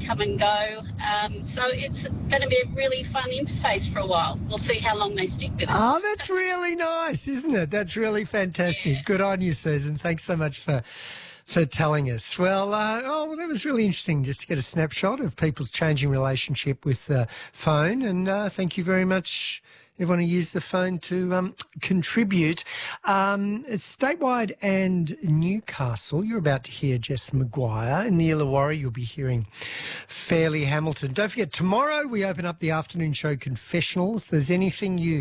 come and go. So it's going to be a really fun interface for a while. We'll see how long they stick with it. Oh, that's really nice, isn't it? That's really fantastic. Yeah. Good on you, Susan. Thanks so much for telling us. Well, that was really interesting just to get a snapshot of people's changing relationship with the phone. And thank you very much, everyone who used the phone to contribute. Statewide and Newcastle, you're about to hear Jess Maguire. In the Illawarra, you'll be hearing Fairleigh Hamilton. Don't forget, tomorrow we open up the afternoon show Confessional. If there's any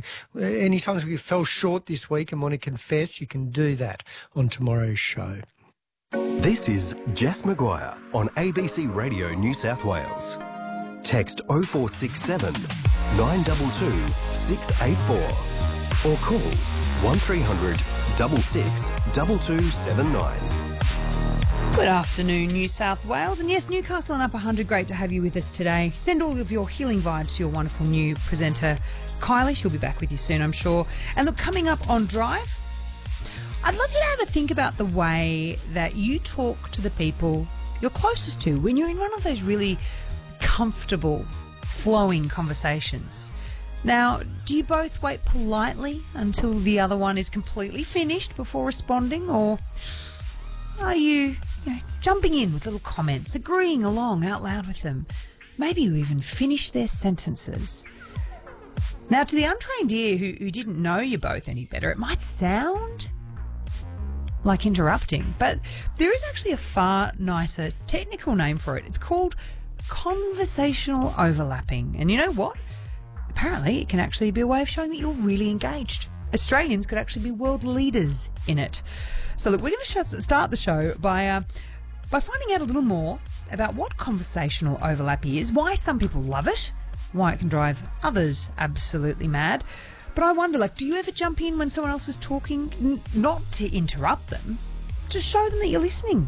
times you fell short this week and want to confess, you can do that on tomorrow's show. This is Jess Maguire on ABC Radio New South Wales. Text 0467 922 684 or call 1300 66 2279. Good afternoon, New South Wales. And yes, Newcastle and Upper 100, great to have you with us today. Send all of your healing vibes to your wonderful new presenter, Kylie. She'll be back with you soon, I'm sure. And look, coming up on Drive, I'd love you to have a think about the way that you talk to the people you're closest to when you're in one of those really comfortable, flowing conversations. Now, do you both wait politely until the other one is completely finished before responding, or are you jumping in with little comments, agreeing along out loud with them? Maybe you even finish their sentences. Now, to the untrained ear who didn't know you both any better, it might sound like interrupting, but there is actually a far nicer technical name for it. It's called conversational overlapping. And you know what? Apparently it can actually be a way of showing that you're really engaged. Australians could actually be world leaders in it. So look, we're going to start the show by finding out a little more about what conversational overlap is, why some people love it, why it can drive others absolutely mad. But I wonder, do you ever jump in when someone else is talking, not to interrupt them, to show them that you're listening?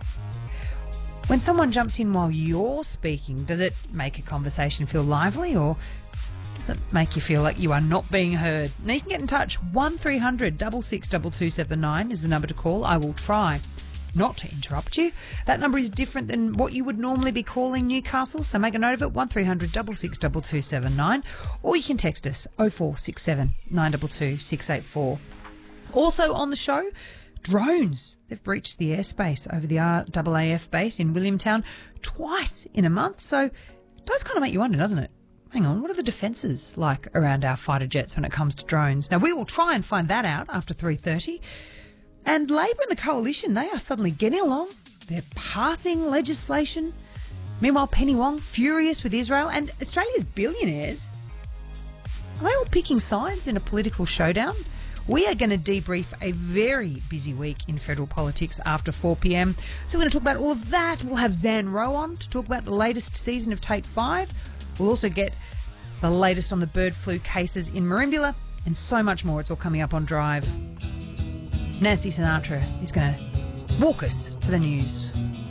When someone jumps in while you're speaking, does it make a conversation feel lively, or does it make you feel like you are not being heard? Now, you can get in touch. 1300 66 2279 is the number to call. I will try not to interrupt you. That number is different than what you would normally be calling Newcastle, so make a note of it, 1300 66 2279, or you can text us 0467 922 684. Also on the show, drones. They've breached the airspace over the RAAF base in Williamtown twice in a month, so it does kind of make you wonder, doesn't it? Hang on, what are the defences like around our fighter jets when it comes to drones? Now, we will try and find that out after 3:30. And Labor and the Coalition, they are suddenly getting along. They're passing legislation. Meanwhile, Penny Wong, furious with Israel, and Australia's billionaires, are they all picking sides in a political showdown? We are going to debrief a very busy week in federal politics after 4 p.m. So we're going to talk about all of that. We'll have Zan Rowe on to talk about the latest season of Take 5. We'll also get the latest on the bird flu cases in Merimbula and so much more. It's all coming up on Drive. Nancy Sinatra is going to walk us to the news.